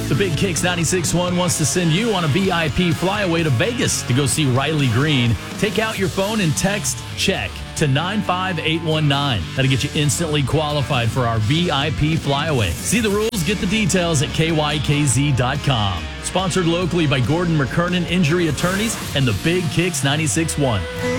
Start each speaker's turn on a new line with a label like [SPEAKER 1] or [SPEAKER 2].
[SPEAKER 1] The Big Kicks 96.1 wants to send you on a VIP flyaway to Vegas to go see Riley Green. Take out your phone and text CHECK to 95819. That'll get you instantly qualified for our VIP flyaway. See the rules, get the details at kykz.com. Sponsored locally by Gordon McKernan Injury Attorneys and the Big Kicks 96.1.